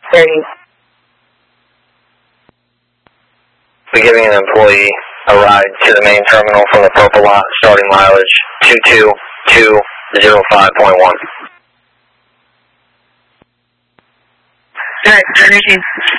We're giving an employee a ride to the main terminal from the purple lot, starting mileage 22205.1. Alright, 13.